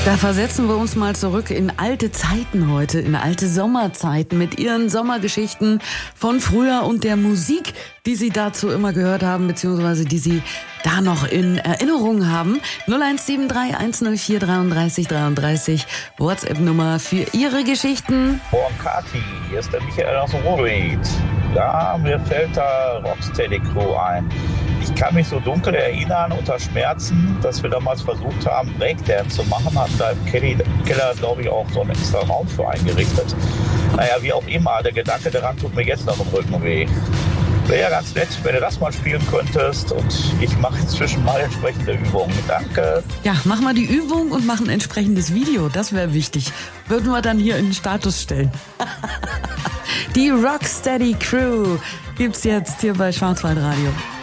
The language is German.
Da versetzen wir uns mal zurück in alte Zeiten heute, in alte Sommerzeiten mit ihren Sommergeschichten von früher und der Musik, die Sie dazu immer gehört haben, beziehungsweise die Sie da noch in Erinnerung haben. 0173 104 33 33, WhatsApp-Nummer für Ihre Geschichten. Moin Kati, hier ist der Michael aus dem Ruhrgebiet. Ja, mir fällt da Rocksteady Crew ein. Ich kann mich so dunkel erinnern, unter Schmerzen, dass wir damals versucht haben, Breakdance zu machen. Hatten da im Keller, glaube ich, auch so einen extra Raum für eingerichtet. Naja, wie auch immer, der Gedanke daran tut mir jetzt noch im Rücken weh. Wäre ja ganz nett, wenn du das mal spielen könntest. Und ich mache inzwischen mal entsprechende Übungen. Danke. Ja, mach mal die Übung und mach ein entsprechendes Video. Das wäre wichtig. Würden wir dann hier in den Status stellen. Die Rocksteady Crew gibt's jetzt hier bei Schwarzwaldradio.